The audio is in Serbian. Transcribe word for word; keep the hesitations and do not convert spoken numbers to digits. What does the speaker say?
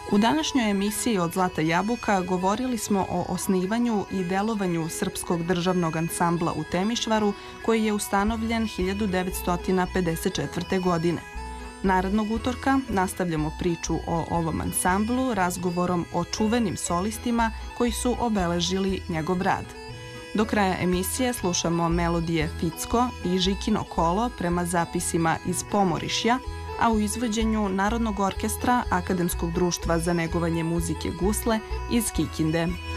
U današnjoj emisiji Od Zlata jabuka govorili smo o osnivanju i delovanju Srpskog državnog ansambla u Temišvaru, koji je ustanovljen hiljadu devetsto pedeset četvrte. godine. Narednog utorka nastavljamo priču o ovom ansamblu razgovorom o čuvenim solistima koji su obeležili njegov rad. Do kraja emisije slušamo melodije Ficko i Žikino kolo prema zapisima iz Pomorišja, a u izvođenju Narodnog orkestra Akademskog društva za negovanje muzike Gusle iz Kikinde.